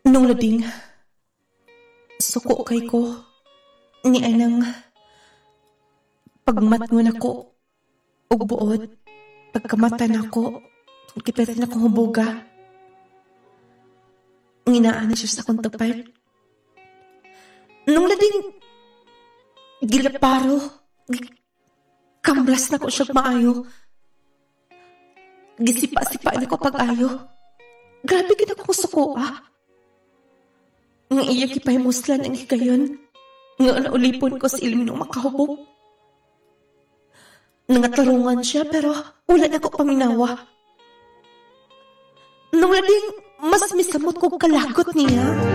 Nung lading, suko kay ko, ni anang pagmatngon ako, ug buod, pagkamata na ako, kipitin akong hubuga. Nginaan na siya sa akong tupad. Nung lading, gilaparo, kamblas na ko siya maayo. Gisipa-sipa na ko pag-ayo. Grabe ka na ko suko, Nga iya kipahimuslan ang hikayon. Nga naulipon ko sa ilim ng makahubog. Nangatarungan siya pero wala na ko paminawa. Nung lading, mas misamot ko kalagot niya.